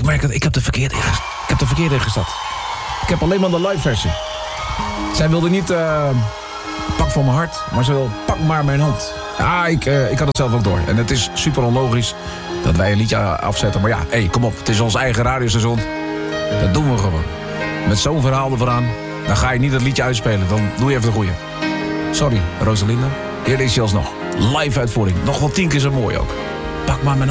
Ik merk dat ik heb de verkeerde ingesteld. Ik heb alleen maar de live versie. Zij wilde niet pak voor mijn hart, maar ze wil pak maar mijn hand. Ja, ik had het zelf ook door. En het is super onlogisch dat wij een liedje afzetten. Maar ja, kom op, het is ons eigen radiostation. Dat doen we gewoon. Met zo'n verhaal ervooraan, dan ga je niet het liedje uitspelen. Dan doe je even de goeie. Sorry, Rosalinda. Hier is je alsnog. Live uitvoering. Nog wel 10 keer zo mooi ook. Pak maar mijn hand.